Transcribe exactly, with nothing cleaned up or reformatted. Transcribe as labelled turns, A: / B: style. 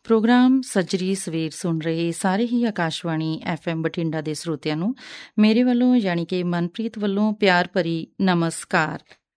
A: Programme ਸੱਜਰੀ ਸਵੇਰ ਸੁਣ ਰਹੇ ਸਾਰੇ ਹੀ ਆਕਾਸ਼ਵਾਣੀ ਐਫ ਐਮ ਬਠਿੰਡਾ ਦੇ ਸਰੋਤਿਆਂ ਨੂੰ ਮੇਰੇ ਵੱਲੋਂ ਯਾਨੀ ਕਿ ਮਨਪ੍ਰੀਤ ਵੱਲੋਂ ਪਿਆਰ ਭਰੀ ਨਮਸਕਾਰ।